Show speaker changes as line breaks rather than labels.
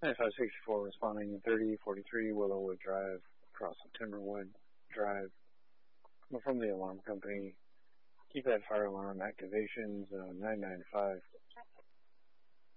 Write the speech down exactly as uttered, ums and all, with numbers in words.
ninety-five sixty-four responding thirty forty-three Willowwood Drive, across Timberwood Drive. From the alarm company, keypad fire alarm activation zone nine nine five.